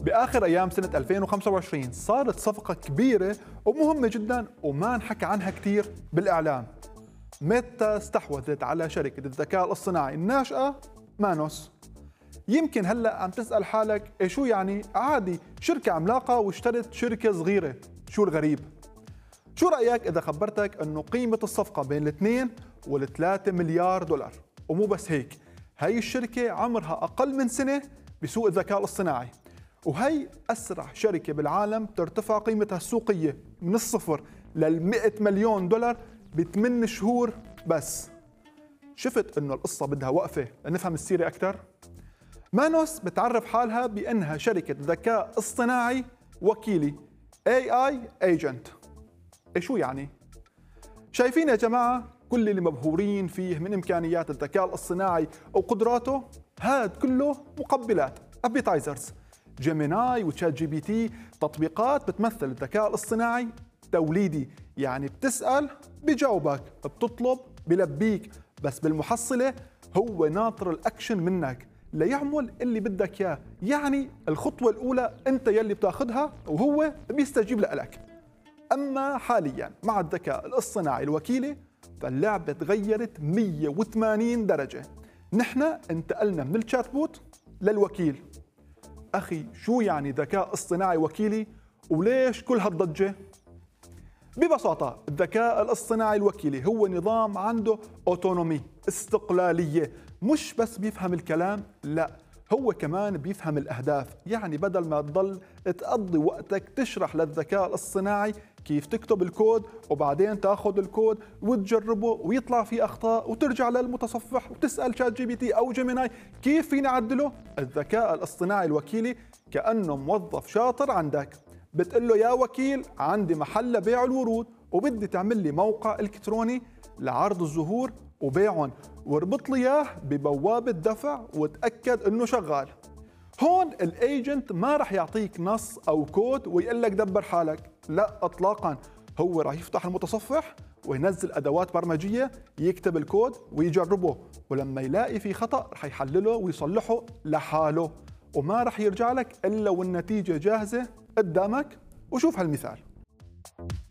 بآخر أيام سنة 2025 صارت صفقة كبيرة ومهمة جدا وما انحكى عنها كثير بالإعلام. ميتا استحوذت على شركة الذكاء الاصطناعي الناشئة مانوس. يمكن هلأ عم تسأل حالك شو يعني عادي شركة عملاقة واشترت شركة صغيرة، شو الغريب؟ شو رأيك إذا خبرتك أنه قيمة الصفقة بين 2 و3 مليار دولار؟ ومو بس هيك، هاي الشركة عمرها أقل من سنة بسوق الذكاء الاصطناعي، وهي أسرع شركة بالعالم ترتفع قيمتها السوقية من الصفر لل100 مليون دولار ب8 شهور بس. شفت إنه القصة بدها وقفة لنفهم السيرة أكثر؟ مانوس بتعرف حالها بأنها شركة ذكاء اصطناعي وكيلي AI Agent. شو يعني؟ شايفين يا جماعة كل اللي مبهورين فيه من إمكانيات الذكاء الاصطناعي وقدراته؟ هاد كله مقبلات أبيتايزرز. جيميناي وتشات جي بي تي تطبيقات بتمثل الذكاء الاصطناعي توليدي، يعني بتسأل بجاوبك، بتطلب بلبيك، بس بالمحصلة هو ناطر الأكشن منك ليعمل اللي بدك إياه. يعني الخطوة الأولى أنت يلي بتاخدها وهو بيستجيب لك. أما حالياً مع الذكاء الاصطناعي الوكيلي فاللعبة تغيرت 180 درجة. نحن انتقلنا من الشات بوت للوكيل. أخي شو يعني ذكاء اصطناعي وكيلي وليش كل هالضجة؟ ببساطة الذكاء الاصطناعي الوكيلي هو نظام عنده أوتونومي، استقلالية، مش بس بيفهم الكلام، لا هو كمان بيفهم الأهداف. يعني بدل ما تضل تقضي وقتك تشرح للذكاء الاصطناعي كيف تكتب الكود وبعدين تاخذ الكود وتجربه ويطلع فيه أخطاء وترجع للمتصفح وتسأل شات جي بي تي أو جيميناي كيف فيني أعدله، الذكاء الاصطناعي الوكيلي كأنه موظف شاطر عندك. بتقول له يا وكيل عندي محل بيع الورود وبدي تعمل لي موقع إلكتروني لعرض الزهور وبيعهم، واربط لي اياه ببوابة دفع وتأكد انه شغال. هون الايجنت ما رح يعطيك نص او كود ويقول لك دبر حالك، لا اطلاقا، هو رح يفتح المتصفح وينزل ادوات برمجية يكتب الكود ويجربه، ولما يلاقي في خطأ رح يحلله ويصلحه لحاله، وما رح يرجع لك الا والنتيجة جاهزة قدامك. وشوف هالمثال.